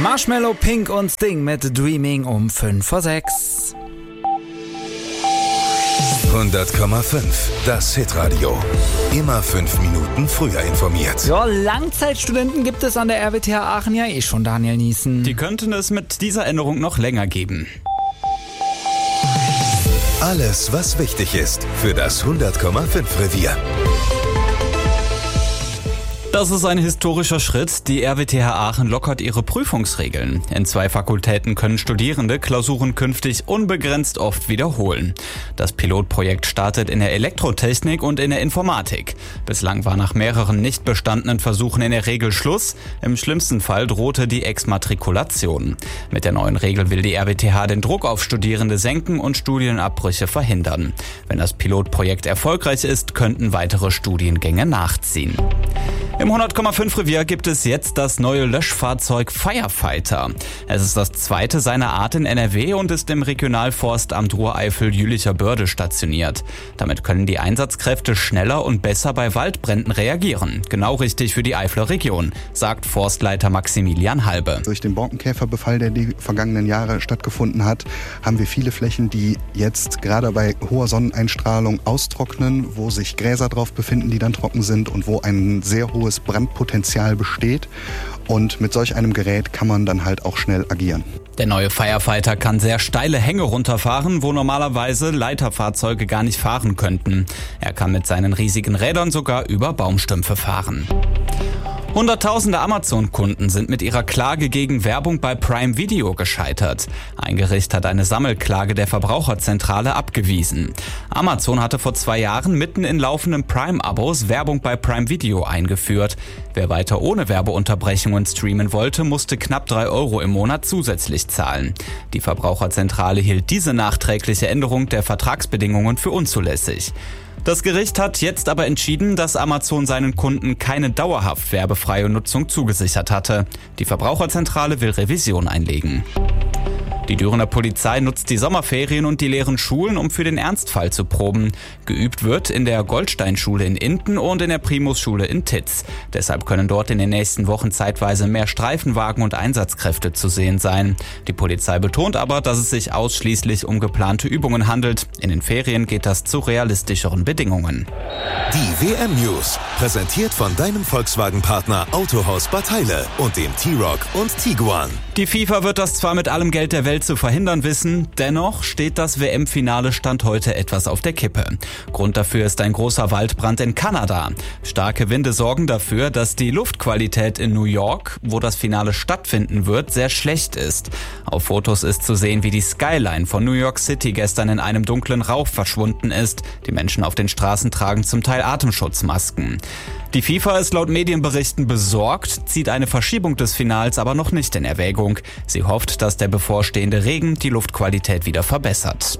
Marshmello, Pink und Sting mit Dreaming um 5:06. 100,5, das Hitradio. Immer 5 Minuten früher informiert. Ja, Langzeitstudenten gibt es an der RWTH Aachen ja schon, Daniel Niesen. Die könnten es mit dieser Änderung noch länger geben. Alles, was wichtig ist für das 100,5 Revier. Das ist ein historischer Schritt. Die RWTH Aachen lockert ihre Prüfungsregeln. In 2 Fakultäten können Studierende Klausuren künftig unbegrenzt oft wiederholen. Das Pilotprojekt startet in der Elektrotechnik und in der Informatik. Bislang war nach mehreren nicht bestandenen Versuchen in der Regel Schluss. Im schlimmsten Fall drohte die Exmatrikulation. Mit der neuen Regel will die RWTH den Druck auf Studierende senken und Studienabbrüche verhindern. Wenn das Pilotprojekt erfolgreich ist, könnten weitere Studiengänge nachziehen. Im 100,5 Revier gibt es jetzt das neue Löschfahrzeug Firefighter. Es ist das zweite seiner Art in NRW und ist im Regionalforstamt Ruhr-Eifel-Jülicher Börde stationiert. Damit können die Einsatzkräfte schneller und besser bei Waldbränden reagieren. Genau richtig für die Eifler Region, sagt Forstleiter Maximilian Halbe. Durch den Borkenkäferbefall, der die vergangenen Jahre stattgefunden hat, haben wir viele Flächen, die jetzt gerade bei hoher Sonneneinstrahlung austrocknen, wo sich Gräser drauf befinden, die dann trocken sind und wo ein sehr hohes Brandpotenzial besteht. Und mit solch einem Gerät kann man dann halt auch schnell agieren. Der neue Firefighter kann sehr steile Hänge runterfahren, wo normalerweise Leiterfahrzeuge gar nicht fahren könnten. Er kann mit seinen riesigen Rädern sogar über Baumstümpfe fahren. Hunderttausende Amazon-Kunden sind mit ihrer Klage gegen Werbung bei Prime Video gescheitert. Ein Gericht hat eine Sammelklage der Verbraucherzentrale abgewiesen. Amazon hatte vor 2 Jahren mitten in laufenden Prime-Abos Werbung bei Prime Video eingeführt. Wer weiter ohne Werbeunterbrechungen streamen wollte, musste knapp 3 € im Monat zusätzlich zahlen. Die Verbraucherzentrale hielt diese nachträgliche Änderung der Vertragsbedingungen für unzulässig. Das Gericht hat jetzt aber entschieden, dass Amazon seinen Kunden keine dauerhaft werbefreie Nutzung zugesichert hatte. Die Verbraucherzentrale will Revision einlegen. Die Dürener Polizei nutzt die Sommerferien und die leeren Schulen, um für den Ernstfall zu proben. Geübt wird in der Goldsteinschule in Inten und in der Primusschule in Titz. Deshalb können dort in den nächsten Wochen zeitweise mehr Streifenwagen und Einsatzkräfte zu sehen sein. Die Polizei betont aber, dass es sich ausschließlich um geplante Übungen handelt. In den Ferien geht das zu realistischeren Bedingungen. Die WM-News, präsentiert von deinem Volkswagen-Partner Autohaus Bad Heile und dem T-Roc und Tiguan. Die FIFA wird das zwar mit allem Geld der Welt zu verhindern wissen, dennoch steht das WM-Finale Stand heute etwas auf der Kippe. Grund dafür ist ein großer Waldbrand in Kanada. Starke Winde sorgen dafür, dass die Luftqualität in New York, wo das Finale stattfinden wird, sehr schlecht ist. Auf Fotos ist zu sehen, wie die Skyline von New York City gestern in einem dunklen Rauch verschwunden ist. Die Menschen auf den Straßen tragen zum Teil Atemschutzmasken. Die FIFA ist laut Medienberichten besorgt, zieht eine Verschiebung des Finals aber noch nicht in Erwägung. Sie hofft, dass der bevorstehende Regen die Luftqualität wieder verbessert.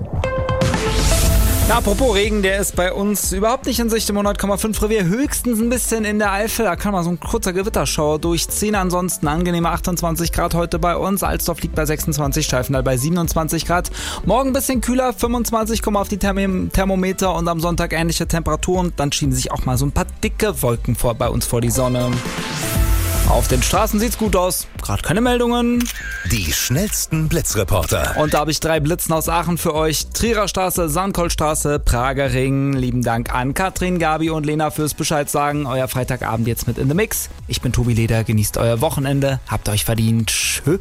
Ja, apropos Regen, der ist bei uns überhaupt nicht in Sicht im 100,5 Revier, höchstens ein bisschen in der Eifel. Da kann mal so ein kurzer Gewitterschauer durchziehen. Ansonsten angenehme 28 Grad heute bei uns. Alsdorf liegt bei 26, Scheifendahl bei 27 Grad. Morgen ein bisschen kühler, 25 kommen auf die Thermometer und am Sonntag ähnliche Temperaturen. Dann schieben sich auch mal so ein paar dicke Wolken bei uns vor die Sonne. Auf den Straßen sieht's gut aus. Gerade keine Meldungen. Die schnellsten Blitzreporter. Und da habe ich 3 Blitzen aus Aachen für euch. Trierer Straße, Sandkollstraße, Prager Ring. Lieben Dank an Katrin, Gabi und Lena fürs Bescheid sagen. Euer Freitagabend jetzt mit In The Mix. Ich bin Tobi Leder, genießt euer Wochenende. Habt euch verdient. Tschö.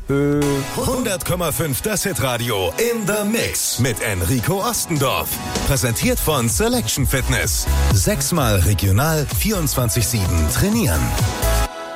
100,5 das Hitradio In The Mix mit Enrico Ostendorf. Präsentiert von Selection Fitness. 6-mal regional 24/7 trainieren.